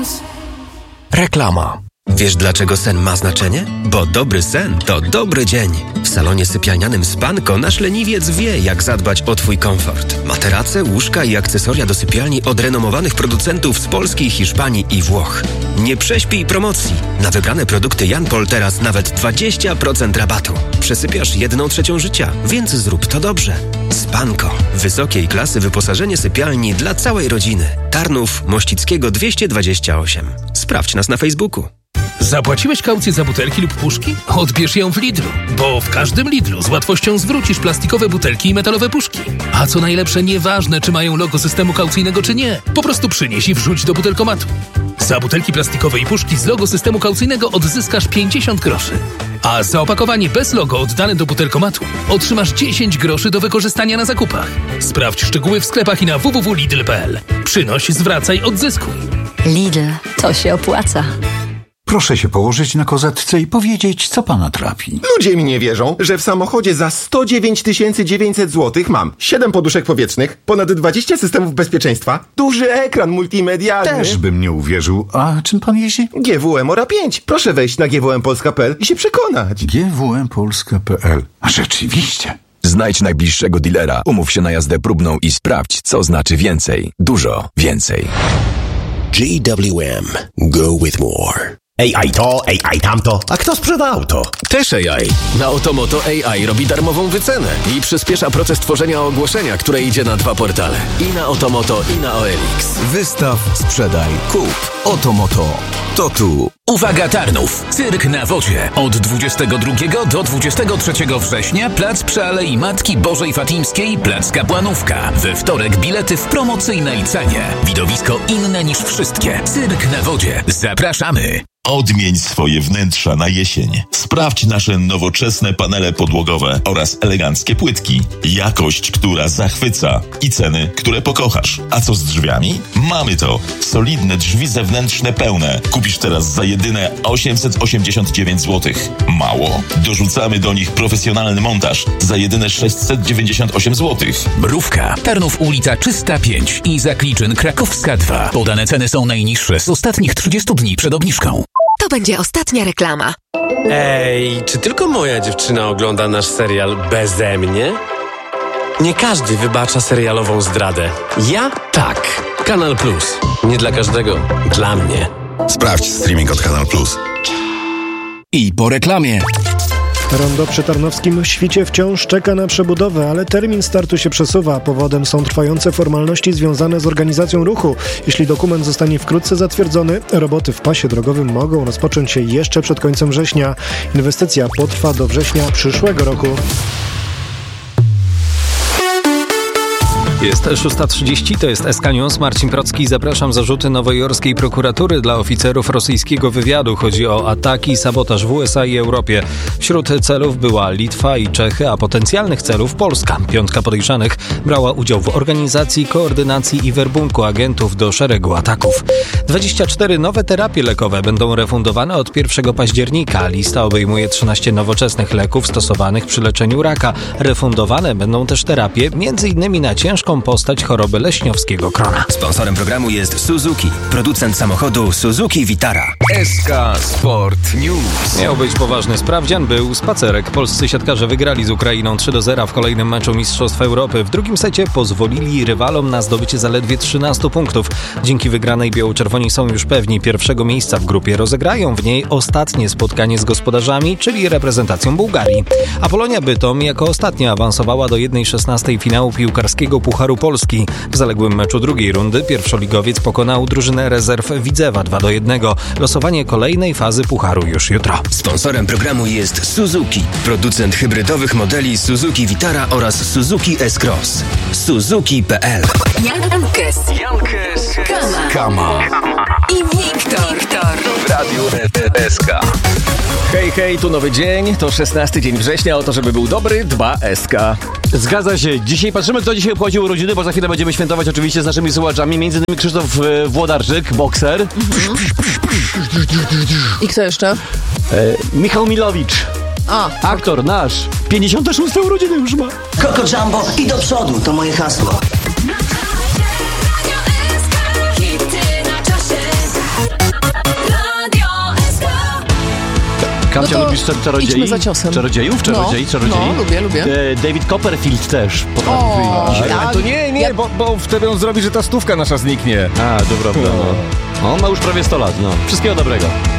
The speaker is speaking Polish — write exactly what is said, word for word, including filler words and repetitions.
Vitamins. Reklama. Wiesz, dlaczego sen ma znaczenie? Bo dobry sen to dobry dzień. W salonie sypialnianym Spanko nasz leniwiec wie, jak zadbać o Twój komfort. Materace, łóżka i akcesoria do sypialni od renomowanych producentów z Polski, Hiszpanii i Włoch. Nie prześpij promocji. Na wybrane produkty Janpol teraz nawet dwadzieścia procent rabatu. Przesypiasz jedną trzecią życia, więc zrób to dobrze. Spanko. Wysokiej klasy wyposażenie sypialni dla całej rodziny. Tarnów Mościckiego dwieście dwadzieścia osiem. Sprawdź nas na Facebooku. Zapłaciłeś kaucję za butelki lub puszki? Odbierz ją w Lidlu, bo w każdym Lidlu z łatwością zwrócisz plastikowe butelki i metalowe puszki. A co najlepsze, nieważne czy mają logo systemu kaucyjnego czy nie, po prostu przynieś i wrzuć do butelkomatu. Za butelki plastikowe i puszki z logo systemu kaucyjnego odzyskasz pięćdziesiąt groszy. A za opakowanie bez logo oddane do butelkomatu otrzymasz dziesięć groszy do wykorzystania na zakupach. Sprawdź szczegóły w sklepach i na w w w kropka lidl kropka p l. Przynoś, zwracaj, odzyskuj. Lidl, to się opłaca. Proszę się położyć na kozetce i powiedzieć, co pana trapi. Ludzie mi nie wierzą, że w samochodzie za sto dziewięć tysięcy dziewięćset złotych mam siedem poduszek powietrznych, ponad dwadzieścia systemów bezpieczeństwa, duży ekran multimedialny. Też bym nie uwierzył. A czym pan jeździ? G W M Ora pięć. Proszę wejść na g w m polska kropka p l i się przekonać. g w m polska kropka p l. A rzeczywiście. Znajdź najbliższego dealera, umów się na jazdę próbną i sprawdź, co znaczy więcej. Dużo więcej. G W M. Go with more. A I to, A I tamto. A kto sprzeda auto? Też A I. Na Otomoto A I robi darmową wycenę i przyspiesza proces tworzenia ogłoszenia, które idzie na dwa portale. I na Otomoto, i na O L X. Wystaw, sprzedaj, kup. Otomoto. To tu. Uwaga Tarnów! Cyrk na wodzie. Od dwudziestego drugiego do dwudziestego trzeciego września plac przy Alei Matki Bożej Fatimskiej, plac Kapłanówka. We wtorek bilety w promocyjnej cenie. Widowisko inne niż wszystkie. Cyrk na wodzie. Zapraszamy! Odmień swoje wnętrza na jesień. Sprawdź nasze nowoczesne panele podłogowe oraz eleganckie płytki. Jakość, która zachwyca i ceny, które pokochasz. A co z drzwiami? Mamy to. Solidne drzwi zewnętrzne pełne. Kupisz teraz za jedyne osiemset osiemdziesiąt dziewięć złotych. Mało? Dorzucamy do nich profesjonalny montaż za jedyne sześćset dziewięćdziesiąt osiem złotych. Mrówka. Tarnów ulica trzysta pięć i Zakliczyn Krakowska dwa. Podane ceny są najniższe z ostatnich trzydziestu dni przed obniżką. To będzie ostatnia reklama. Ej, czy tylko moja dziewczyna ogląda nasz serial beze mnie? Nie każdy wybacza serialową zdradę. Ja tak. Kanal Plus. Nie dla każdego. Dla mnie. Sprawdź streaming od Kanal Plus. I po reklamie. Rondo przy Tarnowskim Świcie wciąż czeka na przebudowę, ale termin startu się przesuwa. Powodem są trwające formalności związane z organizacją ruchu. Jeśli dokument zostanie wkrótce zatwierdzony, roboty w pasie drogowym mogą rozpocząć się jeszcze przed końcem września. Inwestycja potrwa do września przyszłego roku. Jest szósta trzydzieści, to jest S K News. Marcin Procki, zapraszam. Zarzuty nowojorskiej prokuratury dla oficerów rosyjskiego wywiadu. Chodzi o ataki i sabotaż w U S A i Europie. Wśród celów była Litwa i Czechy, a potencjalnych celów Polska. Piątka podejrzanych brała udział w organizacji, koordynacji i werbunku agentów do szeregu ataków. dwadzieścia cztery nowe terapie lekowe będą refundowane od pierwszego października. Lista obejmuje trzynaście nowoczesnych leków stosowanych przy leczeniu raka. Refundowane będą też terapie m.in. na ciężką postać choroby leśniowskiego krona. Sponsorem programu jest Suzuki, producent samochodu Suzuki Vitara. S K Sport News. Miał być poważny sprawdzian, był spacerek. Polscy siatkarze wygrali z Ukrainą trzy do zera w kolejnym meczu Mistrzostw Europy. W drugim secie pozwolili rywalom na zdobycie zaledwie trzynastu punktów. Dzięki wygranej biało-czerwoni są już pewni pierwszego miejsca w grupie. Rozegrają w niej ostatnie spotkanie z gospodarzami, czyli reprezentacją Bułgarii. A Polonia Bytom jako ostatnia awansowała do jednej szesnastej finału piłkarskiego Pucharu Polski. W zaległym meczu drugiej rundy pierwszoligowiec pokonał drużynę rezerw Widzewa dwa do jednego. Losowanie kolejnej fazy Pucharu już jutro. Sponsorem programu jest Suzuki, producent hybrydowych modeli Suzuki Vitara oraz Suzuki S-Cross. Suzuki kropka p l. Jankes, Jankes, Kama, Kama i Wiktor. Wiktor. W Radiu S K. Hej, hej, tu nowy dzień, to szesnasty dzień września. O to, żeby był dobry, dba S K. Zgadza się. Dzisiaj patrzymy, kto dzisiaj obchodził urodziny, bo za chwilę będziemy świętować oczywiście z naszymi słuchaczami. Między innymi Krzysztof e, Włodarczyk, bokser. Mhm. I kto jeszcze? E, Michał Milowicz. A, aktor nasz. pięćdziesiąte szóste urodziny już ma. Coco Jumbo i do przodu, to moje hasło. Kamcia, No to lubisz czar- czarodziei? idźmy za ciosem. Czarodziejów? Czarodziej? No, Czarodziei? no, lubię, lubię. E, David Copperfield też potrafi O, wyjść. ja- Ale to nie, nie, ja- bo, bo wtedy on zrobi, że ta stówka nasza zniknie. A, dobra, dobra. No. On ma już prawie sto lat, no. Wszystkiego dobrego.